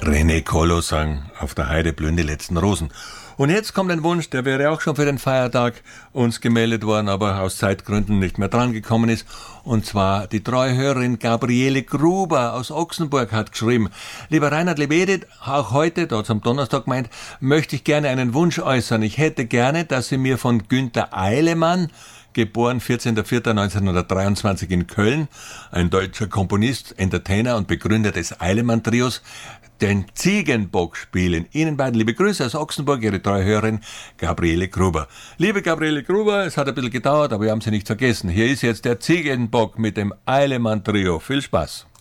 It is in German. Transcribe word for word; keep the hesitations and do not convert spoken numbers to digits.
René Collo sang Auf der Heide blühen die letzten Rosen. Und jetzt kommt ein Wunsch, der wäre auch schon für den Feiertag uns gemeldet worden, aber aus Zeitgründen nicht mehr drangekommen ist. Und zwar die treue Hörerin Gabriele Gruber aus Ochsenburg hat geschrieben: Lieber Reinhard, liebe Edith, auch heute, da hat's am Donnerstag gemeint, möchte ich gerne einen Wunsch äußern. Ich hätte gerne, dass Sie mir von Günter Eilemann, geboren vierzehnter vierter neunzehnhundertdreiundzwanzig in Köln, ein deutscher Komponist, Entertainer und Begründer des Eilemann-Trios, den Ziegenbock spielen. Ihnen beiden liebe Grüße aus Ochsenburg, Ihre treue Hörerin Gabriele Gruber. Liebe Gabriele Gruber, es hat ein bisschen gedauert, aber wir haben Sie nicht vergessen. Hier ist jetzt der Ziegenbock mit dem Eilemann-Trio. Viel Spaß.